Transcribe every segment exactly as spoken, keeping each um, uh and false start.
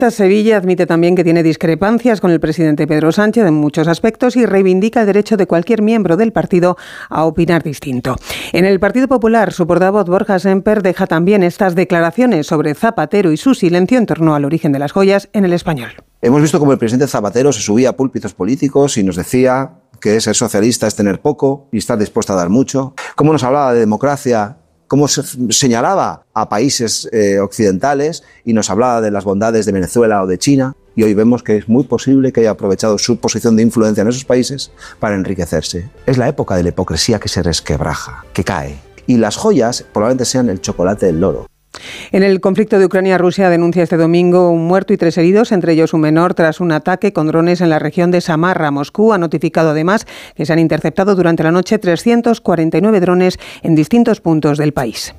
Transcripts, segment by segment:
Sevilla admite también que tiene discrepancias con el presidente Pedro Sánchez en muchos aspectos y reivindica el derecho de cualquier miembro del partido a opinar distinto. En el Partido Popular, su portavoz Borja Semper deja también estas declaraciones sobre Zapatero y su silencio en torno al origen de las joyas en El Español. Hemos visto cómo el presidente Zapatero se subía a púlpitos políticos y nos decía que ser socialista es tener poco y estar dispuesto a dar mucho. Cómo nos hablaba de democracia, cómo se señalaba a países eh, occidentales y nos hablaba de las bondades de Venezuela o de China. Y hoy vemos que es muy posible que haya aprovechado su posición de influencia en esos países para enriquecerse. Es la época de la hipocresía que se resquebraja, que cae. Y las joyas probablemente sean el chocolate del loro. En el conflicto de Ucrania, Rusia denuncia este domingo un muerto y tres heridos, entre ellos un menor, tras un ataque con drones en la región de Samarra. Moscú ha notificado además que se han interceptado durante la noche trescientos cuarenta y nueve drones en distintos puntos del país.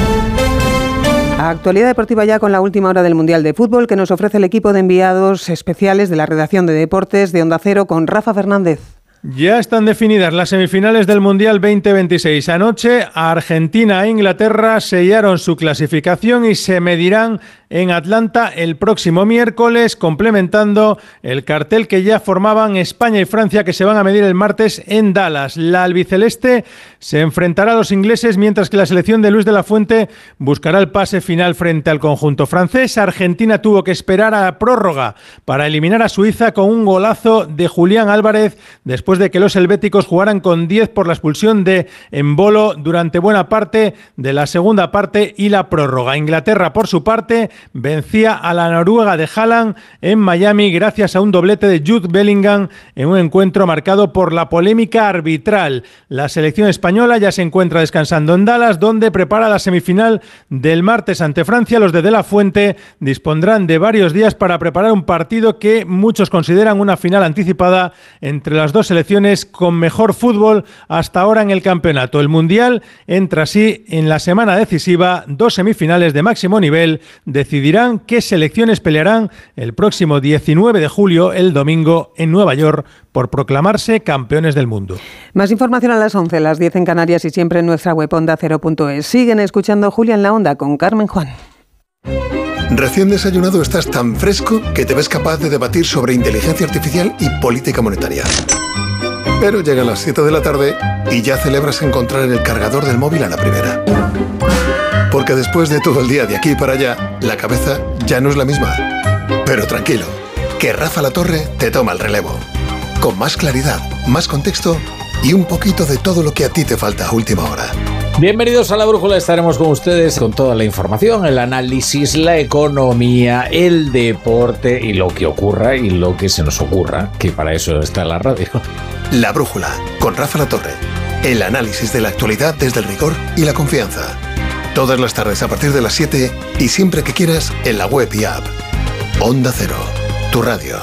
Actualidad deportiva ya con la última hora del Mundial de Fútbol que nos ofrece el equipo de enviados especiales de la redacción de deportes de Onda Cero con Rafa Fernández. Ya están definidas las semifinales del Mundial veinte veintiséis. Anoche, Argentina e Inglaterra sellaron su clasificación y se medirán en Atlanta el próximo miércoles, complementando el cartel que ya formaban España y Francia, que se van a medir el martes en Dallas. La albiceleste se enfrentará a los ingleses, mientras que la selección de Luis de la Fuente buscará el pase final frente al conjunto francés. Argentina tuvo que esperar a la prórroga para eliminar a Suiza con un golazo de Julián Álvarez, después de que los helvéticos jugaran con diez por la expulsión de Embolo durante buena parte de la segunda parte y la prórroga. Inglaterra, por su parte, vencía a la Noruega de Haaland en Miami gracias a un doblete de Jude Bellingham en un encuentro marcado por la polémica arbitral. La selección española ya se encuentra descansando en Dallas, donde prepara la semifinal del martes ante Francia. Los de De La Fuente dispondrán de varios días para preparar un partido que muchos consideran una final anticipada entre las dos selecciones con mejor fútbol hasta ahora en el campeonato. El Mundial entra así en la semana decisiva. Dos semifinales de máximo nivel decidirán qué selecciones pelearán el próximo diecinueve de julio, el domingo, en Nueva York, por proclamarse campeones del mundo. Más información a las once, las diez en Canarias y siempre en nuestra web onda cero punto es. Siguen escuchando Julia en la Onda con Carmen Juan. Recién desayunado estás tan fresco que te ves capaz de debatir sobre inteligencia artificial y política monetaria. Pero llegan las siete de la tarde y ya celebras encontrar el cargador del móvil a la primera. Porque después de todo el día de aquí para allá, la cabeza ya no es la misma. Pero tranquilo, que Rafa La Torre te toma el relevo. Con más claridad, más contexto y un poquito de todo lo que a ti te falta a última hora. Bienvenidos a La Brújula, estaremos con ustedes con toda la información, el análisis, la economía, el deporte y lo que ocurra y lo que se nos ocurra, que para eso está la radio. La Brújula, con Rafa La Torre. El análisis de la actualidad desde el rigor y la confianza. Todas las tardes a partir de las siete y siempre que quieras en la web y app. Onda Cero, tu radio.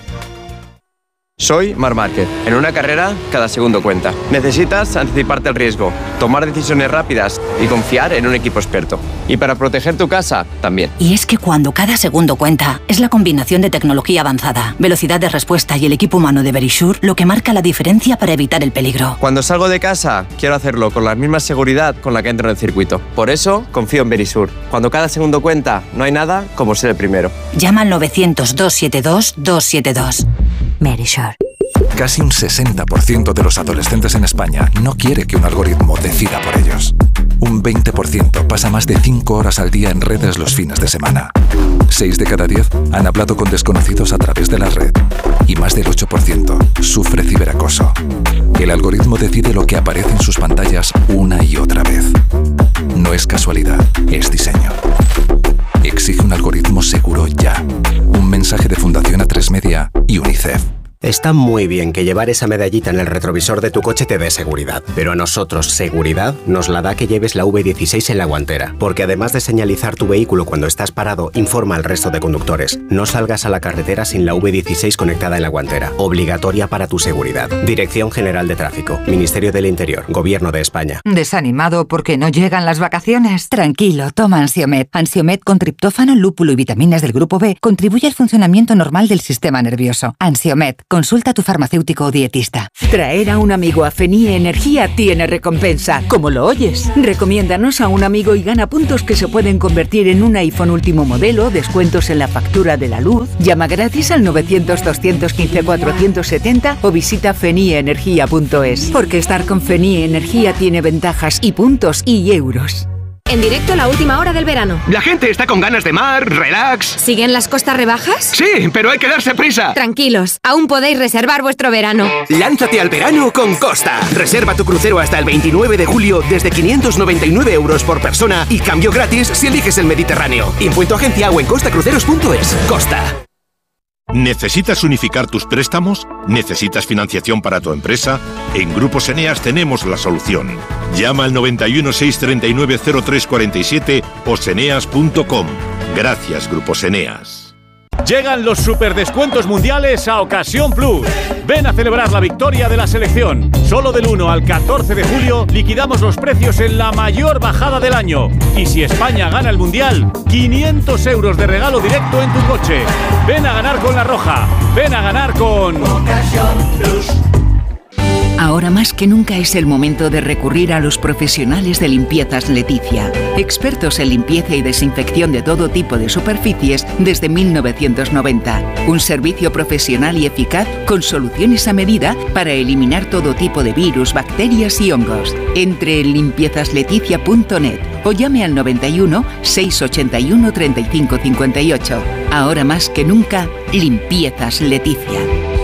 Soy Marc Márquez. En una carrera, cada segundo cuenta. Necesitas anticiparte al riesgo, tomar decisiones rápidas y confiar en un equipo experto. Y para proteger tu casa, también. Y es que cuando cada segundo cuenta, es la combinación de tecnología avanzada, velocidad de respuesta y el equipo humano de Verisure lo que marca la diferencia para evitar el peligro. Cuando salgo de casa, quiero hacerlo con la misma seguridad con la que entro en el circuito. Por eso, confío en Verisure. Cuando cada segundo cuenta, no hay nada como ser el primero. Llama al novecientos, doscientos setenta y dos, doscientos setenta y dos. Verisure. Casi un sesenta por ciento de los adolescentes en España no quiere que un algoritmo decida por ellos. Un veinte por ciento pasa más de cinco horas al día en redes los fines de semana. seis de cada diez han hablado con desconocidos a través de la red. Y más del ocho por ciento sufre ciberacoso. El algoritmo decide lo que aparece en sus pantallas una y otra vez. No es casualidad, es diseño. Exige un algoritmo seguro ya. Un mensaje de Fundación A tres Media y UNICEF. Está muy bien que llevar esa medallita en el retrovisor de tu coche te dé seguridad, pero a nosotros seguridad nos la da que lleves la V dieciséis en la guantera, porque además de señalizar tu vehículo cuando estás parado, informa al resto de conductores. No salgas a la carretera sin la V dieciséis conectada en la guantera, obligatoria para tu seguridad. Dirección General de Tráfico, Ministerio del Interior, Gobierno de España. ¿Desanimado porque no llegan las vacaciones? Tranquilo, toma Ansiomed. Ansiomed con triptófano, lúpulo y vitaminas del grupo B contribuye al funcionamiento normal del sistema nervioso. Ansiomed con Consulta a tu farmacéutico o dietista. Traer a un amigo a Fenie Energía tiene recompensa. Como lo oyes, recomiéndanos a un amigo y gana puntos que se pueden convertir en un iPhone último modelo, descuentos en la factura de la luz. Llama gratis al novecientos, doscientos quince, cuatrocientos setenta o visita fenie energía punto es. Porque estar con Fenie Energía tiene ventajas y puntos y euros. En directo la última hora del verano. La gente está con ganas de mar, relax. ¿Siguen las costas rebajas? Sí, pero hay que darse prisa. Tranquilos, aún podéis reservar vuestro verano. Lánzate al verano con Costa. Reserva tu crucero hasta el veintinueve de julio desde quinientos noventa y nueve euros por persona y cambio gratis si eliges el Mediterráneo. Info en tu agencia o en costa cruceros punto es. Costa. ¿Necesitas unificar tus préstamos? ¿Necesitas financiación para tu empresa? En Grupos Eneas tenemos la solución. Llama al noventa y uno, seiscientos treinta y nueve, cero tres cuarenta y siete o seneas punto com. Gracias, Grupos Eneas. Llegan los superdescuentos mundiales a Ocasión Plus. Ven a celebrar la victoria de la selección. Solo del uno al catorce de julio liquidamos los precios en la mayor bajada del año. Y si España gana el mundial, quinientos euros de regalo directo en tu coche. Ven a ganar con La Roja. Ven a ganar con Ocasión Plus. Ahora más que nunca es el momento de recurrir a los profesionales de Limpiezas Leticia, expertos en limpieza y desinfección de todo tipo de superficies desde mil novecientos noventa. Un servicio profesional y eficaz con soluciones a medida para eliminar todo tipo de virus, bacterias y hongos. Entre en limpiezas leticia punto net o llame al noventa y uno, seiscientos ochenta y uno, treinta y cinco cincuenta y ocho. Ahora más que nunca, Limpiezas Leticia.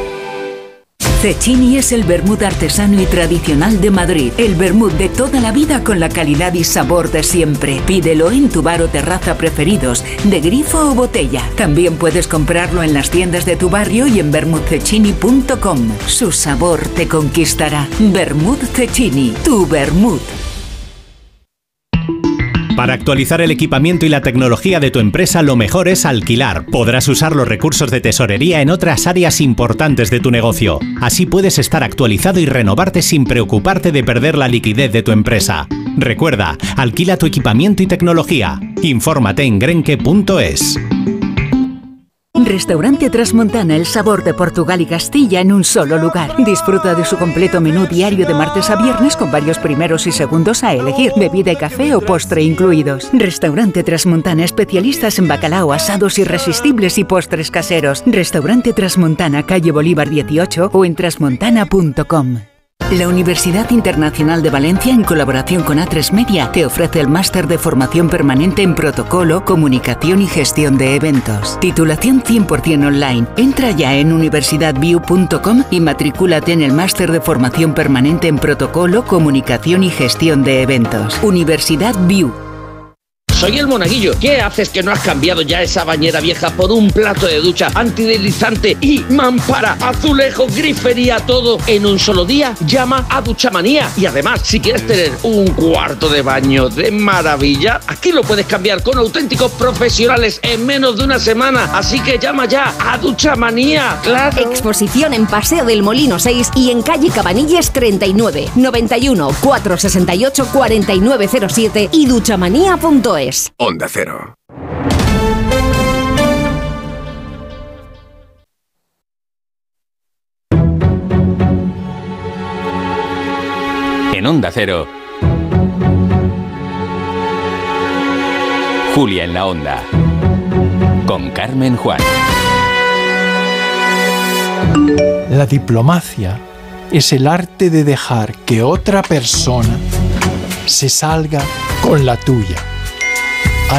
Cecchini es el vermut artesano y tradicional de Madrid. El vermut de toda la vida con la calidad y sabor de siempre. Pídelo en tu bar o terraza preferidos, de grifo o botella. También puedes comprarlo en las tiendas de tu barrio y en vermut cecchini punto com. Su sabor te conquistará. Vermut Cecchini, tu vermut. Para actualizar el equipamiento y la tecnología de tu empresa, lo mejor es alquilar. Podrás usar los recursos de tesorería en otras áreas importantes de tu negocio. Así puedes estar actualizado y renovarte sin preocuparte de perder la liquidez de tu empresa. Recuerda, alquila tu equipamiento y tecnología. Infórmate en grenke punto es. Restaurante Trasmontana, el sabor de Portugal y Castilla en un solo lugar. Disfruta de su completo menú diario de martes a viernes con varios primeros y segundos a elegir, bebida y café o postre incluidos. Restaurante Trasmontana, especialistas en bacalao, asados irresistibles y postres caseros. Restaurante Trasmontana, calle Bolívar dieciocho o en trasmontana punto com. La Universidad Internacional de Valencia, en colaboración con A tres Media, te ofrece el máster de formación permanente en protocolo, comunicación y gestión de eventos. Titulación cien por ciento online. Entra ya en universidad view punto com y matricúlate en el máster de formación permanente en protocolo, comunicación y gestión de eventos. Universidad View. Soy el Monaguillo. ¿Qué haces que no has cambiado ya esa bañera vieja por un plato de ducha antideslizante y mampara, azulejo, grifería, todo en un solo día? Llama a Duchamanía. Y además, si quieres tener un cuarto de baño de maravilla, aquí lo puedes cambiar con auténticos profesionales en menos de una semana. Así que llama ya a Duchamanía. ¡Claro! Exposición en Paseo del Molino seis y en calle Cabanilles treinta y nueve, noventa y uno, cuatrocientos sesenta y ocho, cuarenta y nueve cero siete y duchamanía punto es. Onda Cero. En Onda Cero, Julia en la Onda, con Carmen Juan. La diplomacia es el arte de dejar que otra persona se salga con la tuya.